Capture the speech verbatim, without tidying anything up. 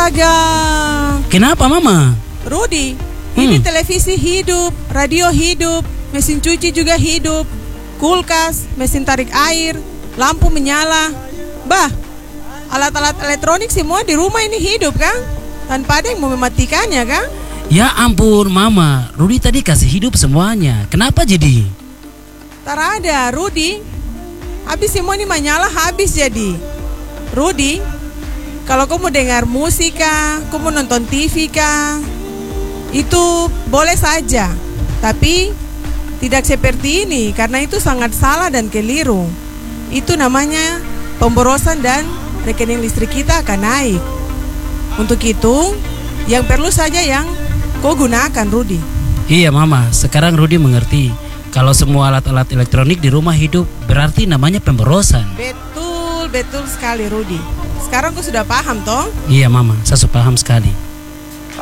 Astaga. Kenapa Mama? Rudi, Hmm. ini televisi hidup, radio hidup, mesin cuci juga hidup, kulkas, mesin tarik air, lampu menyala. Bah, alat-alat elektronik semua di rumah ini hidup kan? Tanpa ada yang mau mematikannya kan? Ya ampun Mama, Rudi tadi kasih hidup semuanya. Kenapa jadi? Tak ada, Rudi. Habis semua ini menyala habis jadi. Rudi, kalau kau mau dengar musik kah, kau mau nonton T V kah, itu boleh saja. Tapi tidak seperti ini, karena itu sangat salah dan keliru. Itu namanya pemborosan dan rekening listrik kita akan naik. Untuk itu, yang perlu saja yang kau gunakan, Rudi. Iya Mama, sekarang Rudi mengerti. Kalau semua alat-alat elektronik di rumah hidup, berarti namanya pemborosan. Betul, betul sekali, Rudi. Sekarang kau sudah paham, toh? Iya Mama, saya sudah paham sekali.